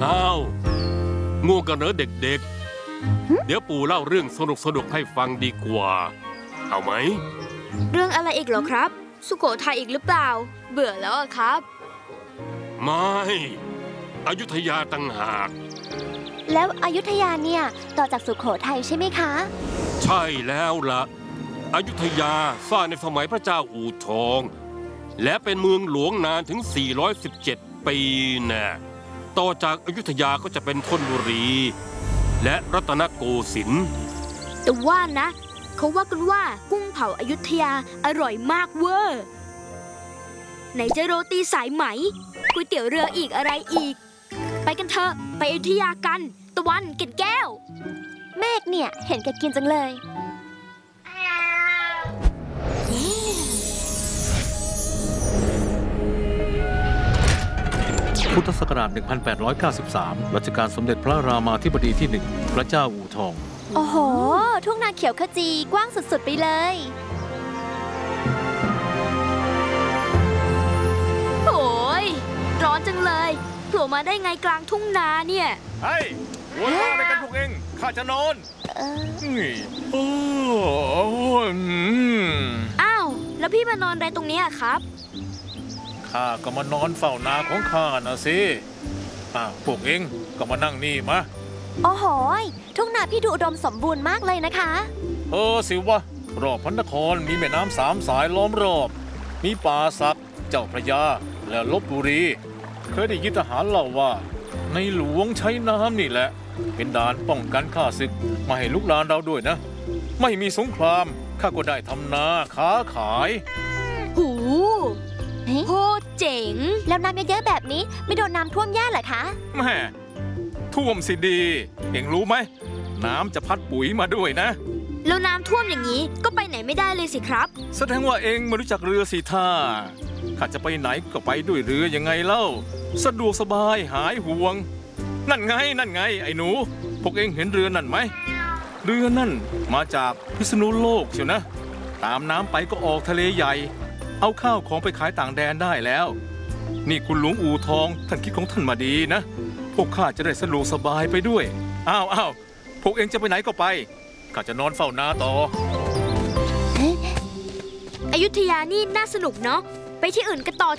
อ้าวง่วงกันเหรอเด็กๆเดี๋ยวปู่เล่าเรื่องสนุกให้ฟังดีกว่าเอาไหมเรื่องอะไรอีกเหรอครับสุโขทัยอีกหรือเปล่าเบื่อแล้วอะครับไม่อยุธยาต่างหากแล้วอยุธยาเนี่ยต่อจากสุโขทัยใช่ไหมคะใช่แล้วล่ะอยุธยาสร้างในสมัยพระเจ้าอู่ทองและเป็นเมืองหลวงนานถึง417ปีแน่ต่อจากอยุธยาก็จะเป็นธนบุรีและรัตนโกสินทร์แต่ว่านะเขาว่ากันว่ากุ้งเผาอยุธยาอร่อยมากเวอร์ไหนจะโรตีสายไหมก๋วยเตี๋ยวเรืออีกอะไรอีกไปกันเถอะไปอยุธยากันตะวันเกล็ดแก้วเมฆเนี่ยเห็นแกกินจังเลยพุทธศักราช 1893 รัชกาลสมเด็จพระรามาธิบดีที่ 1 พระเจ้าอู่ทองโอ้โหทุ่งนาเขียวขจีกว้างสุดๆไปเลยโอ้ยร้อนจังเลยโผล่มาได้ไงกลางทุ่งนาเนี่ยเฮ้ยหัวเราะอะไรกันพวกเองข้าจะนอนอ้าวแล้วพี่มานอนอะไรตรงนี้ครับข้าก็มานอนเฝ้านาของข้านะสิพวกเองก็มานั่งนี่มาโอ้โหทุ่งนาพี่ดูอุดมสมบูรณ์มากเลยนะคะสิวะรอบพระนครมีแม่น้ำ3 สายล้อมรอบมีป่าสักเจ้าพระยาและลพบุรีเคยได้ยินทหารเล่าว่าในหลวงใช้น้ำนี่แหละเป็นด่านป้องกันข้าศึกมาให้ลุกลานเราด้วยนะไม่มีสงครามข้าก็ได้ทำนาค้าขายหูโคตรเจ๋งแล้วน้ำเยอะๆแบบนี้ไม่โดนน้ำท่วมแย่เหรอคะแม่ท่วมสิดีเอ็งรู้ไหมน้ำจะพัดปุ๋ยมาด้วยนะแล้วน้ำท่วมอย่างนี้ก็ไปไหนไม่ได้เลยสิครับแสดงว่าเอ็งไม่รู้จักเรือสิท่าข้าจะไปไหนก็ไปด้วยเรือยังไงเล่าสะดวกสบายหายห่วงนั่นไงไอ้หนูพวกเอ็งเห็นเรือนั่นไหมเรือนั่นมาจากพิษณุโลกเชียวนะตามน้ำไปก็ออกทะเลใหญ่เอาข้าวของไปขายต่างแดนได้แล้วนี่คุณหลวงอู่ทองท่านคิดของท่านมาดีนะพวกข้าจะได้สะดวกสบายไปด้วยอ้าวพวกเอ็งจะไปไหนก็ไปข้าจะนอนเฝ้านาต่ออยุธยานี่น่าสนุกเนาะไปที่อื่นกันต่อ